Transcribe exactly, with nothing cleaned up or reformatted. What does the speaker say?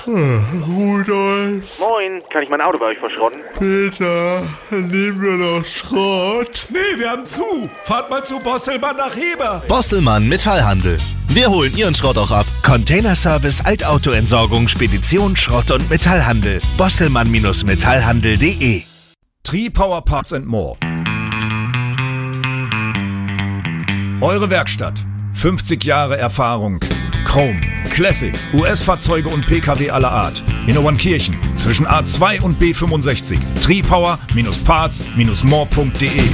Rudolf. Moin, kann ich mein Auto bei euch verschrotten? Peter, nehmen wir doch Schrott. Nee, wir haben zu. Fahrt mal zu Bostelmann nach Heber. Bostelmann Metallhandel. Wir holen Ihren Schrott auch ab. Containerservice, Altautoentsorgung, Spedition, Schrott und Metallhandel. Bostelmann Metallhandel punkt de. Tri-Power Parts and More. Eure Werkstatt. fünfzig Jahre Erfahrung. Chrome, Classics, U S-Fahrzeuge und P K W aller Art. In Obernkirchen zwischen A zwei und B fünfundsechzig. Tri-Power Parts More punkt de.